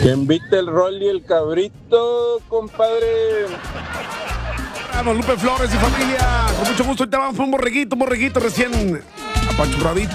Que invite el Rolly y el Cabrito, compadre. Vamos, Lupe Flores y familia. Con mucho gusto, ahorita vamos por un borreguito recién apachurradito.